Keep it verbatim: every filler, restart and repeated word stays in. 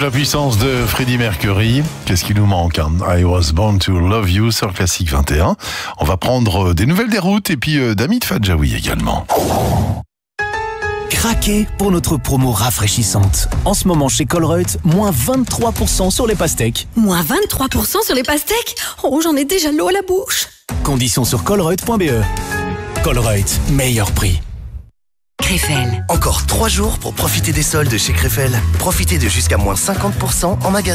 toute la puissance de Freddie Mercury. Qu'est-ce qui nous manque, hein? I was born to love you sur Classique vingt et un. On va prendre des nouvelles des routes et puis euh, d'Hamid Fadjaoui également. Craquez pour notre promo rafraîchissante. En ce moment chez Colruyt, moins vingt-trois pour cent sur les pastèques. Moins vingt-trois pour cent sur les pastèques? Oh, j'en ai déjà l'eau à la bouche. Conditions sur colruyt point b e. Colruyt, meilleur prix. Krefel. Encore trois jours pour profiter des soldes chez Krefel. Profitez de jusqu'à moins cinquante pour cent en magasin.